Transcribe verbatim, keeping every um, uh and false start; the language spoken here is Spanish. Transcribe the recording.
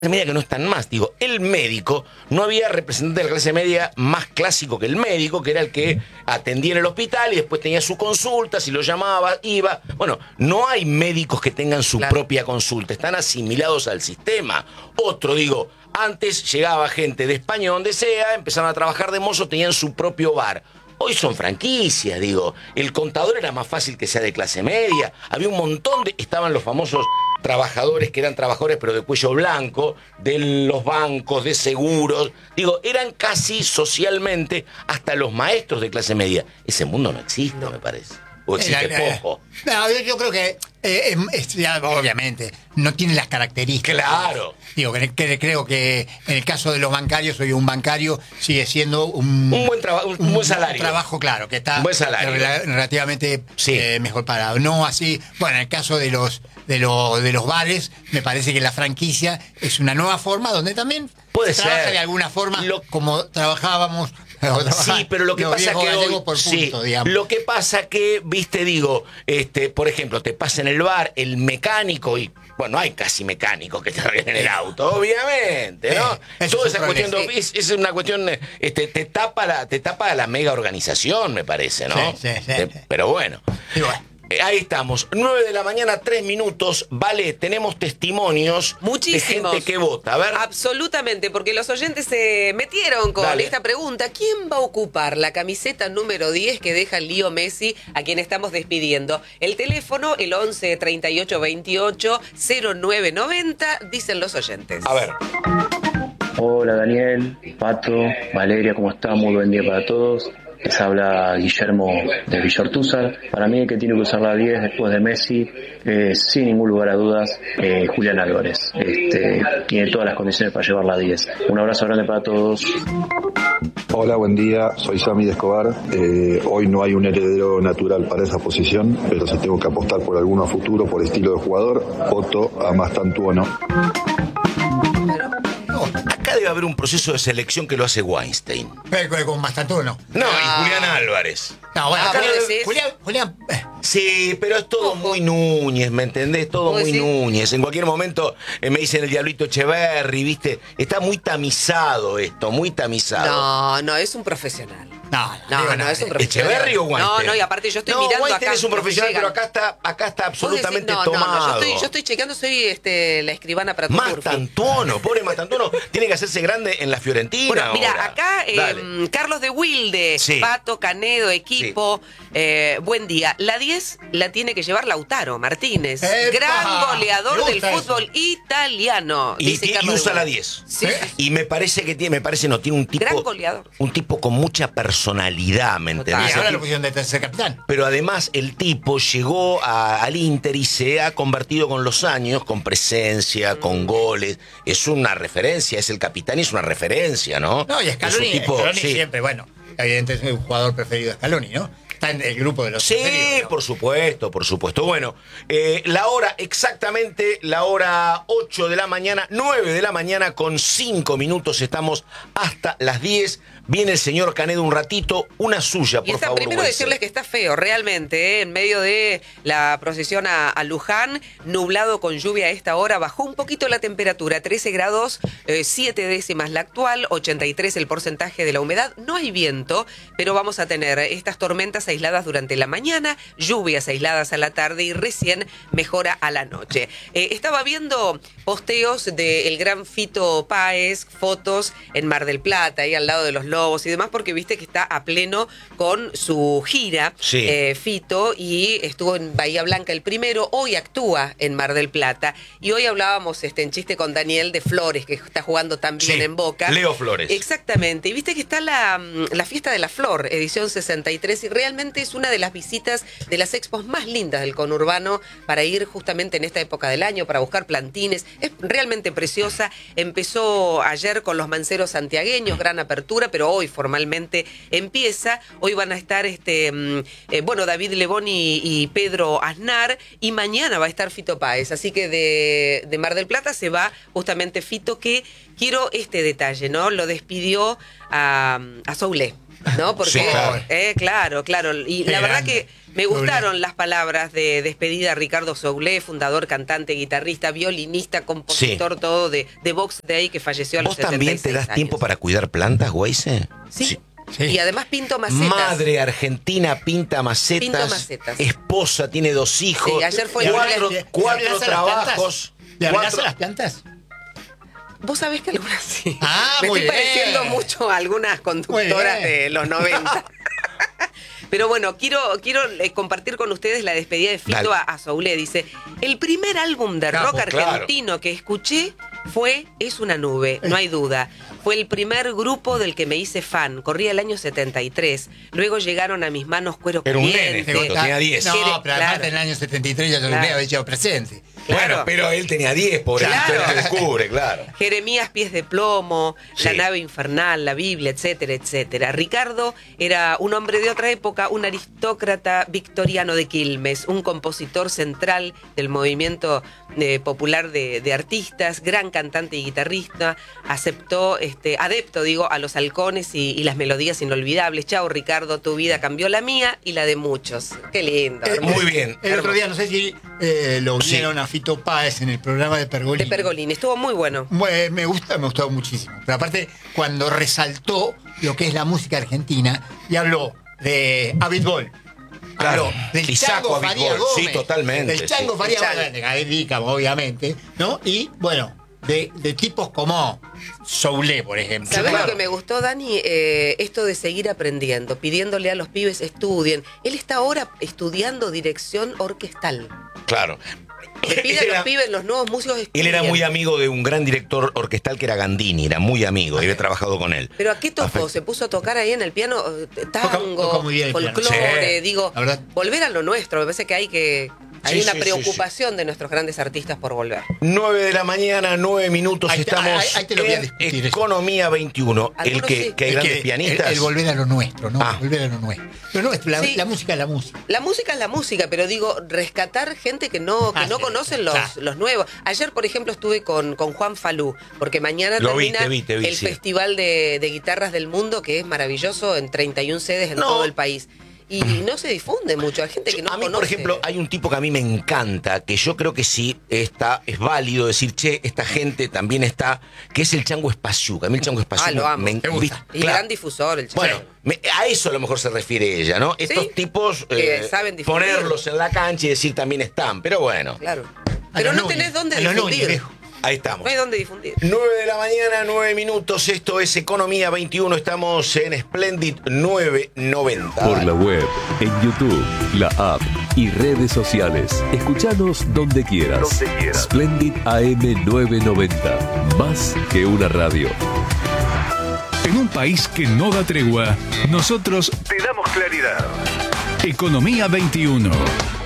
media que no están más. Digo, el médico, no había representante de la clase media más clásico que el médico, que era el que atendía en el hospital y después tenía su consulta, si lo llamaba, iba. Bueno, no hay médicos que tengan su claro. propia consulta, están asimilados al sistema. Otro, digo, antes llegaba gente de España, donde sea, empezaron a trabajar de mozo, tenían su propio bar. Hoy son franquicias, digo. El contador era más fácil que sea de clase media. Había un montón de... Estaban los famosos trabajadores que eran trabajadores pero de cuello blanco, de los bancos, de seguros. Digo, eran casi socialmente hasta los maestros de clase media. Ese mundo no existe, no. me parece. O existe la, la, poco. No, yo creo que, eh, es, ya, obviamente, no tiene las características. Claro. Digo, que, que creo que en el caso de los bancarios, hoy un bancario sigue siendo un... Un buen, traba, un, un buen salario. Un trabajo, claro, que está un buen salario. relativamente sí. eh, mejor parado. No así, bueno, en el caso de los, de, los, de los bares, me parece que la franquicia es una nueva forma donde también puede se ser. trabaja de alguna forma lo, como trabajábamos... Sí, pero lo que pasa que hoy, por punto, sí, digamos. lo que pasa que, viste, digo, este, por ejemplo, te pasa en el bar el mecánico y, bueno, hay casi mecánicos que te arreglan el auto, obviamente, ¿no? Eh, Toda esa es cuestión, problema, es, es una cuestión, este, te tapa la, te tapa la mega organización, me parece, ¿no? Sí, sí, sí, eh, sí. Pero bueno. Sí, bueno. Ahí estamos, nueve de la mañana, tres minutos. Vale, tenemos testimonios Muchísimos. de gente que vota. A ver. Absolutamente, porque los oyentes se metieron con Dale. esta pregunta. ¿Quién va a ocupar la camiseta número diez que deja Lío Messi, a quien estamos despidiendo? El teléfono, el once treinta y ocho veintiocho cero nueve noventa, dicen los oyentes. A ver. Hola Daniel, Pato, Valeria, ¿cómo está? Muy buen día para todos. Les habla Guillermo de Villortúzar. Para mí el que tiene que usar la diez después de Messi, eh, sin ningún lugar a dudas, eh, Julián Álvarez. Este, tiene todas las condiciones para llevar la diez. Un abrazo grande para todos. Hola, buen día. Soy Sammy de Escobar. Eh, hoy no hay un heredero natural para esa posición, pero si tengo que apostar por alguno a futuro, por estilo de jugador, voto a Mastantuono. Acá debe haber un proceso de selección que lo hace Weinstein. Pero con Mastantuono. No, Ah. y Julián Álvarez. No, bueno, Ah, acá ¿vos decís? Julián, Julián, eh, Sí, pero es todo muy Núñez, ¿me entendés? Todo ¿Vos muy decís? Núñez. En cualquier momento eh, me dicen el Diablito Echeverri, ¿viste? Está muy tamizado esto, muy tamizado. No, no, es un profesional. no, No, digo, no, es un profesional. ¿Echeverri o Weinstein? No, no, y aparte yo estoy no, mirando Weinstein acá. es un los que profesional, llegan. pero acá está, acá está Vos decís, absolutamente no, tomado. No, no, yo estoy, yo estoy chequeando, soy este, la escribana para tu turfi. Mastantuono, pobre Mastantuono, tiene que hacerse grande en la Fiorentina. Bueno, mira, ahora. acá eh, Carlos de Wilde, Sí. Pato, Canedo, equipo, sí. eh, buen día. La diez la tiene que llevar Lautaro Martínez, ¡Epa! gran goleador Me del gusta fútbol eso. italiano. Y, dice ti- y Carlos de usa la Wilde. diez. Sí, ¿Eh? sí, sí. Y me parece que tiene, me parece no, tiene un tipo. Gran goleador. Un tipo con mucha personalidad, ¿me Total. entendés? y ahora El lo tipo- pusieron de tercer capitán. Pero además el tipo llegó a- al Inter y se ha convertido con los años, con presencia, con goles. Es una referencia, es el capitán y es una referencia, ¿no? No, y Scaloni, es un tipo, Scaloni sí. siempre, bueno, evidentemente es un jugador preferido de Scaloni, ¿no? Está en el grupo de los Sí, preferidos, ¿no? por supuesto, por supuesto. Bueno, eh, la hora, exactamente la hora ocho de la mañana, nueve de la mañana con cinco minutos, estamos hasta las diez. Viene el señor Canedo un ratito, una suya, por Y está favor. primero Weise. decirles que está feo, realmente, ¿eh? En medio de la procesión a, a Luján, nublado con lluvia a esta hora, bajó un poquito la temperatura, trece grados, eh, siete décimas la actual, ochenta y tres el porcentaje de la humedad, no hay viento, pero vamos a tener estas tormentas aisladas durante la mañana, lluvias aisladas a la tarde y recién mejora a la noche. Eh, estaba viendo posteos del gran Fito Páez, fotos en Mar del Plata, ahí al lado de los Lobos y demás, porque viste que está a pleno con su gira, Sí. eh, Fito, y estuvo en Bahía Blanca el primero, hoy actúa en Mar del Plata, y hoy hablábamos este, en chiste con Daniel de Flores, que está jugando también Sí, en Boca. Leo Flores. Exactamente, y viste que está la, la Fiesta de la Flor, edición sesenta y tres, y realmente es una de las visitas de las expos más lindas del conurbano para ir justamente en esta época del año, para buscar plantines. Es realmente preciosa. Empezó ayer con los manceros santiagueños, gran apertura, pero hoy formalmente empieza. Hoy van a estar este eh, bueno, David Lebón y, y Pedro Aznar, y mañana va a estar Fito Páez. Así que de, de Mar del Plata se va justamente Fito, que quiero este detalle, ¿no? Lo despidió a, a Soulé. ¿No? Porque, Sí, claro. Eh, claro, claro, Claro, y Qué la verdad grande. que me gustaron las palabras de despedida a Ricardo Soule, fundador, cantante, guitarrista, violinista, compositor, Sí. todo de, de Box Day, que falleció a los ¿Vos también te das setenta y seis tiempo años. para cuidar plantas, Güeyse? Sí. Sí. Y además pinto macetas. Madre argentina pinta macetas. Pinto macetas. Esposa, tiene dos hijos. Sí, ayer fue ¿Le el cuatro, día- ¿Le cuatro hablas a las trabajos. plantas? ¿Le hablas cuatro- a las plantas? Vos sabés que algunas sí. Ah, Me muy estoy bien. pareciendo mucho a algunas conductoras Muy bien. de los noventa. Pero bueno, quiero, quiero eh, compartir con ustedes la despedida de Fito Dale. a, a Soule. Dice, el primer álbum de Capo, rock claro. argentino que escuché fue Es una nube, no hay duda. Fue el primer grupo del que me hice fan. Corría el año setenta y tres. Luego llegaron a mis manos Cuero Era un Caliente. nene, Fito, tenía diez. No, Quiere- pero además claro. en el año setenta y tres ya yo Claro. le había hecho presente. Claro. Bueno, pero él tenía diez, pobrecito, Claro. él te descubre, claro. Jeremías Pies de Plomo, La Sí. Nave Infernal, la Biblia, etcétera, etcétera. Ricardo era un hombre de otra época, un aristócrata victoriano de Quilmes, un compositor central del movimiento eh, popular de, de artistas, gran cantante y guitarrista, aceptó, este, adepto, digo, a los halcones y, y las melodías inolvidables. Chao, Ricardo, tu vida cambió la mía y la de muchos. Qué lindo. Eh, hermoso. Muy bien. El otro día, no sé si eh, lo Sí. vieron a Fito Páez en el programa de Pergolini. De Pergolini, estuvo muy bueno. Bueno, me gusta, me gustó muchísimo. Pero aparte, cuando resaltó lo que es la música argentina y habló de David Bol, Claro. habló del Y saco Chango a Big Faría Bol. Gómez, Sí, totalmente, del Chango sí. Faría El Chango. Gómez, de Gaby Dícamo, obviamente, ¿no? Y bueno, de, de tipos como Soule, por ejemplo. ¿Sabés Claro. lo que me gustó, Dani? Eh, esto de seguir aprendiendo, pidiéndole a los pibes estudien. Él está ahora estudiando dirección orquestal. Claro. Le pide a Era- los pibes, los nuevos músicos Él estudien. era muy amigo de un gran director orquestal que era Gandini, era muy amigo, y había trabajado con él. ¿Pero a qué tocó? Afecto. ¿Se puso a tocar ahí en el piano? eh, Toca- Tango, toca muy bien el piano. folclore, Sí. digo, La verdad. volver a lo nuestro. Me parece que hay que... Hay Sí, una sí, sí, preocupación de nuestros grandes artistas por volver. nueve de la mañana, nueve minutos, Ahí te- estamos ahí- ahí te lo voy a en discutir eso. Economía veintiuno. El Algunos que, sí. que hay Es grandes que pianistas. El, el volver a lo nuestro, ¿no? Ah. Volver a lo nuestro. Lo nuestro, la, Sí. la música es la música. La música es la música, pero digo, rescatar gente que no, que Ah, no sí, conocen los, claro. los nuevos. Ayer, por ejemplo, estuve con, con Juan Falú, porque mañana Lo vi, termina te vi, te vi, el sí. Festival de, de Guitarras del Mundo, que es maravilloso, en treinta y una sedes en No. todo el país. Y no se difunde mucho, hay gente que no a mí, conoce. por ejemplo, hay un tipo que a mí me encanta, que yo creo que sí está, es válido decir, che, esta gente también está, que es el Chango Espaciuca. A mí el Chango Espaciuca Ah, lo amo. me ¿Te gusta? Y claro. gran difusor, el chico. Bueno, me- a eso a lo mejor se refiere ella, ¿no? Estos Sí, tipos, que eh, saben difundir. ponerlos en la cancha y decir también están, pero bueno, Claro. A Pero los no Núñez, tenés dónde a los Núñez, difundir. viejo. ahí estamos. No hay dónde difundir. nueve de la mañana, nueve minutos, esto es Economía veintiuno, estamos en Splendid novecientos noventa. Por la web, en YouTube, la app y redes sociales. Escuchanos donde quieras. Donde quieras. Splendid A M novecientos noventa. Más que una radio. En un país que no da tregua, nosotros Te damos claridad. Economía veintiuno.